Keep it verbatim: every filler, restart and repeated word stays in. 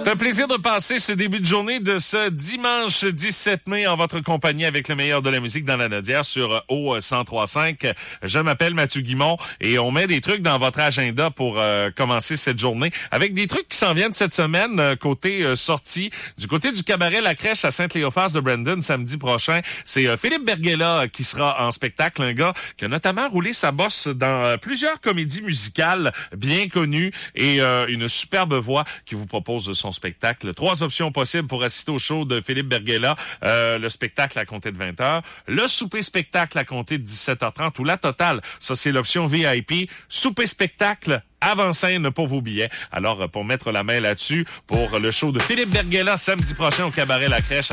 C'est un plaisir de passer ce début de journée de ce dimanche dix-sept mai en votre compagnie avec le meilleur de la musique dans la Nodière sur O cent trois cinq. Je m'appelle Mathieu Guimont et on met des trucs dans votre agenda pour euh, commencer cette journée avec des trucs qui s'en viennent cette semaine euh, côté euh, sortie. Du côté du cabaret La Crèche à Saint-Cléophas de Brandon samedi prochain, c'est euh, Philippe Berguela qui sera en spectacle, un gars qui a notamment roulé sa bosse dans euh, plusieurs comédies musicales bien connues et euh, une superbe voix qui vous propose de son spectacle. Trois options possibles pour assister au show de Philippe Berguela. Euh, le spectacle à compter de vingt heures, le souper-spectacle à compter de dix-sept heures trente ou la totale. Ça, c'est l'option V I P. Souper-spectacle avant-scène pour vos billets. Alors, pour mettre la main là-dessus, pour le show de Philippe Berguela samedi prochain au Cabaret La Crèche